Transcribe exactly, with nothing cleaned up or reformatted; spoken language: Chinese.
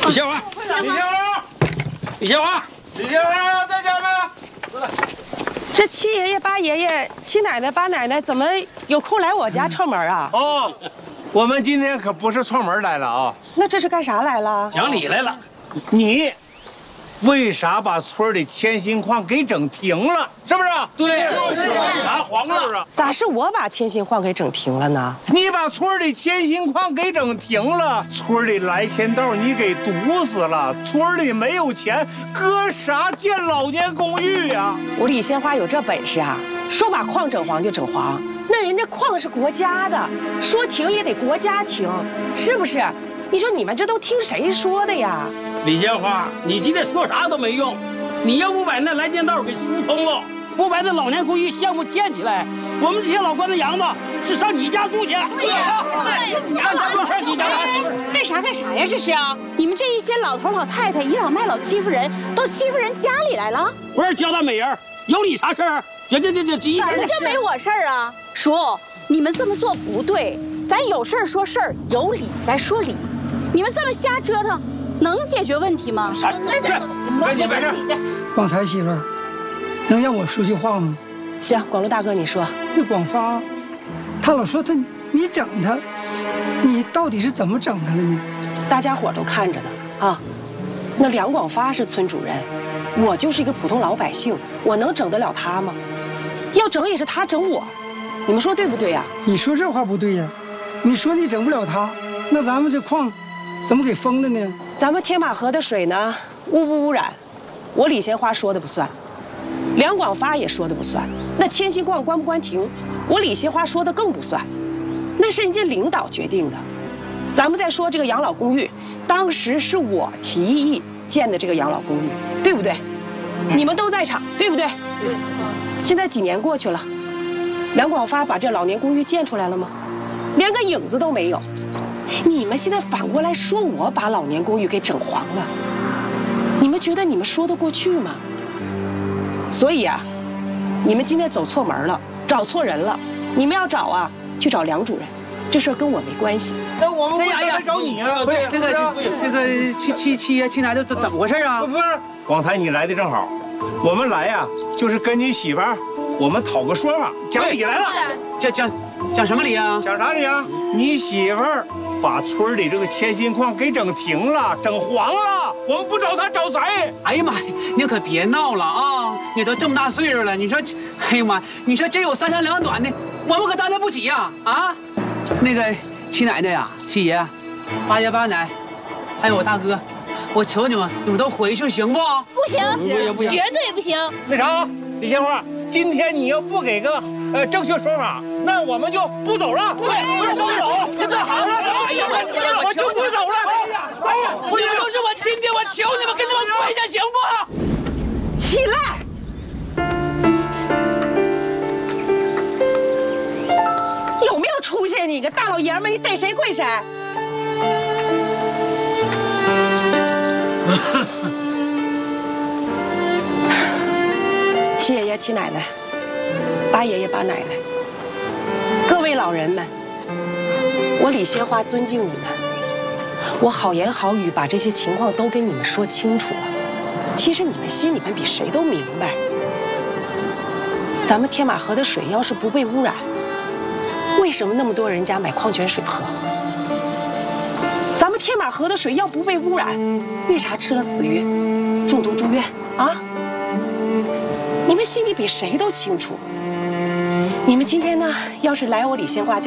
李鲜花，李鲜花，李鲜花，李鲜花在家吗？ 这七爷爷、八爷爷、七奶奶、八奶奶怎么有空来我家串门啊？ 哦，我们今天可不是串门来了啊。 那这是干啥来了？ 讲理来了。你为啥把村里迁新矿给整停了？是不是？对，拿黄了。 咋是我把迁新矿给整停了呢？ 你把村里迁新矿给整停了，村里来钱道你给堵死了，村里没有钱，搁啥建老年公寓呀？ 我李鲜花有这本事啊，说把矿整黄就整黄，那人家矿是国家的，说停也得国家停，是不是？你说你们这都听谁说的呀？ 李鲜花，你今天说啥都没用，你要不把那来钱道给疏通了，不把这老年公寓项目建起来，我们这些老关子洋子是上你家住去。对呀，对，你家住，你家干啥干啥呀？这是啊！你们这一些老头老太太倚老卖老欺负人，都欺负人家里来了。 不是焦大美人，有你啥事儿？这这这这这一怎么就没我事儿啊？叔，你们这么做不对，咱有事儿说事儿，有理咱说理。你们这么瞎折腾，能解决问题吗？ 啥？这没事没事。 广才媳妇儿，能让我说句话吗？ 行，广禄大哥你说。 那广发，他老说他你整他，你到底是怎么整他了呢？ 大家伙都看着呢啊。那梁广发是村主任，我就是一个普通老百姓，我能整得了他吗？要整也是他整我，你们说对不对呀？ 你说这话不对呀，你说你整不了他，那咱们这矿怎么给封了呢？ 咱们天马河的水呢，污不污染，我李鲜花说的不算，梁广发也说的不算。那迁新矿关不关停，我李鲜花说的更不算，那是人家领导决定的。咱们再说这个养老公寓，当时是我提议建的这个养老公寓，对不对？你们都在场，对不对？对。现在几年过去了，梁广发把这老年公寓建出来了吗？连个影子都没有。你们现在反过来说我把老年公寓给整黄了，你们觉得你们说得过去吗？所以啊，你们今天走错门了，找错人了。你们要找啊，去找梁主任，这事儿跟我没关系。 那我们为啥来找你啊？ 对，这个这个七七七爷七奶奶怎怎么回事啊？ 不是，广才你来的正好，我们来呀，就是跟你媳妇儿，我们讨个说法，讲理来了。 讲讲讲什么理啊？ 讲啥理啊？你媳妇儿把村里这个迁新矿给整停了，整黄了，我们不找他找谁？ 哎呀妈呀，你可别闹了啊！你都这么大岁数了，你说，哎呀妈，你说真有三长两短的，我们可担待不起呀！啊，那个七奶奶呀，七爷，八爷八奶，还有我大哥，我求你们，你们都回去行不？ 不行，绝对不行。 那啥，李鲜花，今天你要不给个呃正确说法，那我们就不走了。对，不是都走，你干啥呢？哎呀，我就不走了。哎呀， 你们都是我亲爹，我求你们跟他们跪下行不？ 起来！有没有出息？你个大老爷们儿，你逮谁跪谁？七爷爷、七奶奶，八爷爷、八奶奶，各位老人们，我李鲜花尊敬你们，我好言好语把这些情况都跟你们说清楚了。其实你们心里面比谁都明白，咱们天马河的水要是不被污染，为什么那么多人家买矿泉水喝？咱们天马河的水要不被污染，为啥吃了死鱼，中毒住院啊？你们心里比谁都清楚。你们今天呢，要是来我李鲜花家。